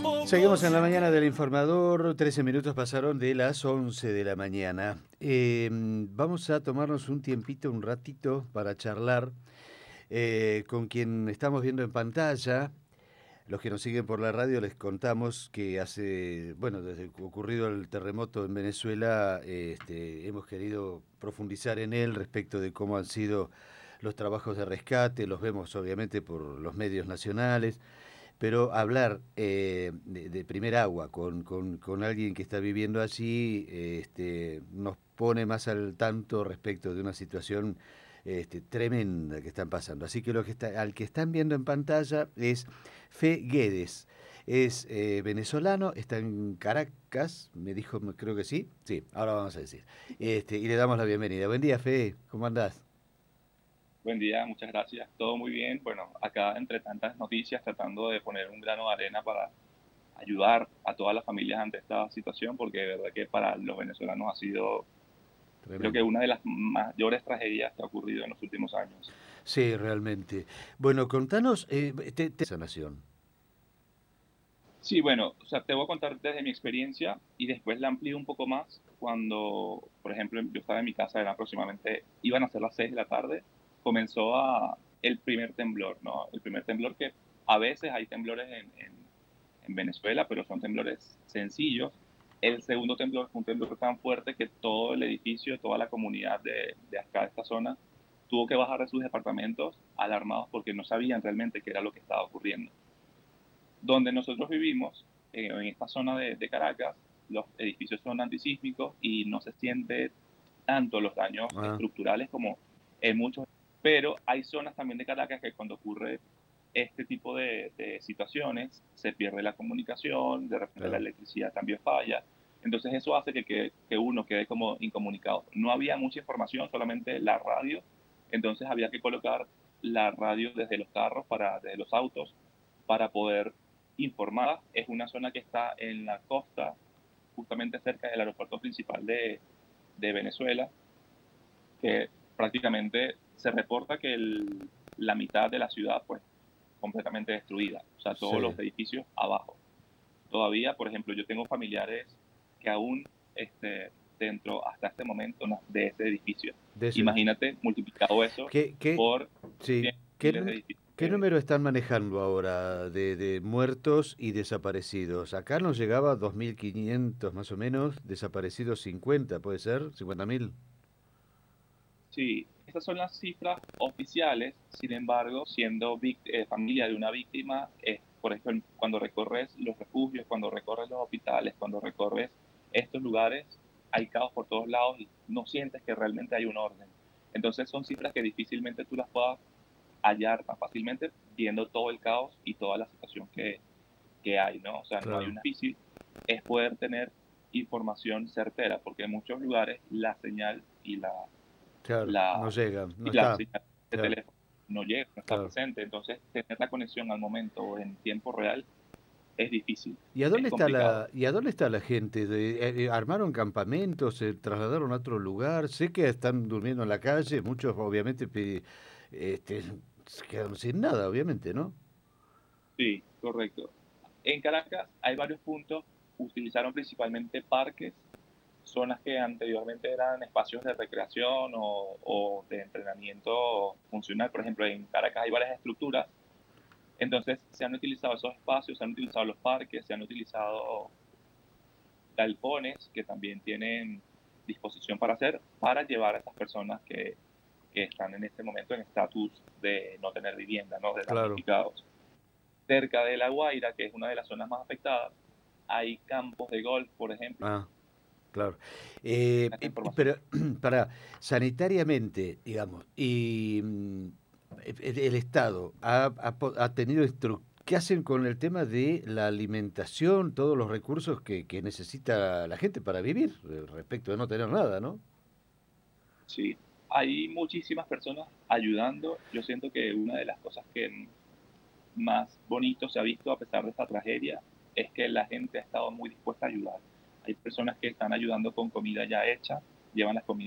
Seguimos en la mañana del Informador, 13 minutos pasaron de las 11 de la mañana. Vamos a tomarnos un tiempito, un ratito, para charlar con quien estamos viendo en pantalla. Los que nos siguen por la radio les contamos que desde que ocurrido el terremoto en Venezuela, hemos querido profundizar en él respecto de cómo han sido los trabajos de rescate, los vemos obviamente por los medios nacionales. Pero hablar de primer agua con alguien que está viviendo allí nos pone más al tanto respecto de una situación tremenda que están pasando. Así que al que están viendo en pantalla es Fe Guedes. Es venezolano, está en Caracas, me dijo, creo que sí. Sí, ahora vamos a decir. Y le damos la bienvenida. Buen día, Fe, ¿cómo andás? Buen día, muchas gracias. Todo muy bien. Bueno, acá entre tantas noticias tratando de poner un grano de arena para ayudar a todas las familias ante esta situación, porque de verdad que para los venezolanos ha sido, creo que Tremendo. una de las mayores tragedias que ha ocurrido en los últimos años. Sí, realmente. Bueno, contanos esa nación. Sí, bueno, o sea, te voy a contar desde mi experiencia y después la amplío un poco más cuando, por ejemplo, yo estaba en mi casa, era aproximadamente, iban a ser las 6 de la tarde, comenzó el primer temblor, ¿no? El primer temblor que a veces hay temblores en Venezuela, pero son temblores sencillos. El segundo temblor fue un temblor tan fuerte que todo el edificio, toda la comunidad de acá, de esta zona, tuvo que bajar de sus departamentos alarmados porque no sabían realmente qué era lo que estaba ocurriendo. Donde nosotros vivimos, en esta zona de Caracas, los edificios son antisísmicos y no se siente tanto los daños Ah, estructurales como en muchos, pero hay zonas también de Caracas que cuando ocurre este tipo de situaciones se pierde la comunicación, de repente la claro. electricidad también falla. Entonces eso hace que uno quede como incomunicado. No había mucha información, solamente la radio. Entonces había que colocar la radio desde los carros, desde los autos, para poder informar. Es una zona que está en la costa, justamente cerca del aeropuerto principal de Venezuela, que prácticamente se reporta que la mitad de la ciudad pues completamente destruida, o sea, todos Sí. los edificios abajo. Todavía, por ejemplo, yo tengo familiares que aún dentro hasta este momento, ¿no?, de ese edificio. De ese edificio. Imagínate multiplicado eso ¿Qué, qué, por sí, cientos, miles de edificios. qué número están manejando ahora de muertos y desaparecidos? Acá nos llegaba a 2.500 más o menos, desaparecidos 50, ¿puede ser? 50.000. Sí, estas son las cifras oficiales. Sin embargo, siendo familia de una víctima, por ejemplo, cuando recorres los refugios, cuando recorres los hospitales, cuando recorres estos lugares, hay caos por todos lados y no sientes que realmente hay un orden. Entonces son cifras que difícilmente tú las puedas hallar tan fácilmente viendo todo el caos y toda la situación que hay, ¿no? O sea, no hay Claro, una difícil, es poder tener información certera, porque en muchos lugares la señal claro, no la, llega, no y la está. señal de Claro, teléfono no llega, no está claro. presente. Entonces, tener la conexión al momento o en tiempo real es difícil, ¿Y a es dónde está complicado. la gente? ¿Armaron campamentos? ¿Se trasladaron a otro lugar? Sé que están durmiendo en la calle, muchos obviamente este, se quedaron sin nada, obviamente, ¿no? Sí, correcto. En Caracas hay varios puntos, utilizaron principalmente parques, zonas que anteriormente eran espacios de recreación o de entrenamiento funcional. Por ejemplo, en Caracas hay varias estructuras, entonces se han utilizado esos espacios, se han utilizado los parques, se han utilizado galpones que también tienen disposición para hacer, para llevar a estas personas que están en este momento en estatus de no tener vivienda, ¿no?, de Claro. damnificados. Cerca de La Guaira, que es una de las zonas más afectadas, hay campos de golf, por ejemplo. Ah, claro. Esta información. Pero para sanitariamente, digamos, el Estado ha tenido ¿qué hacen con el tema de la alimentación, todos los recursos que necesita la gente para vivir, respecto de no tener nada, ¿no? Sí, hay muchísimas personas ayudando. Yo siento que una de las cosas que más bonito se ha visto a pesar de esta tragedia es que la gente ha estado muy dispuesta a ayudar. Hay personas que están ayudando con comida ya hecha, llevan las comidas